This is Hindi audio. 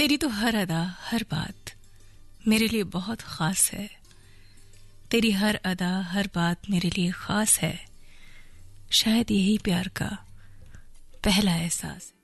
तेरी तो हर अदा हर बात मेरे लिए बहुत खास है। तेरी हर अदा हर बात मेरे लिए खास है। शायद यही प्यार का पहला एहसास है।